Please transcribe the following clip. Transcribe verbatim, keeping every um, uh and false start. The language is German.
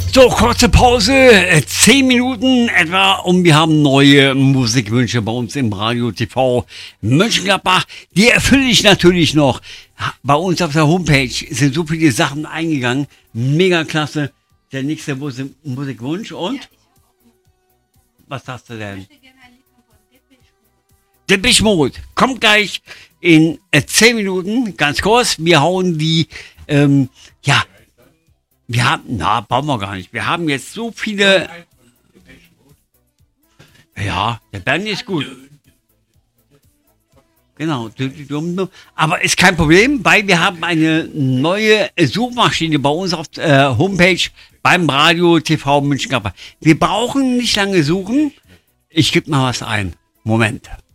So, kurze Pause, äh, zehn Minuten etwa und wir haben neue Musikwünsche bei uns im Radio T V Mönchengladbach. Die erfülle ich natürlich noch. Bei uns auf der Homepage sind so viele Sachen eingegangen. Mega klasse. Der nächste Musik Musikwunsch und? Was hast du denn? Depeche Mode. Kommt gleich in äh, zehn Minuten, ganz kurz. Wir hauen die, ähm, ja, wir haben, na, brauchen wir gar nicht. Wir haben jetzt so viele. Ja, der Band ist gut. Genau. Aber ist kein Problem, weil wir haben eine neue Suchmaschine bei uns auf der äh, Homepage beim Radio T V Mönchengladbach. Wir brauchen nicht lange suchen. Ich gebe mal was ein. Moment.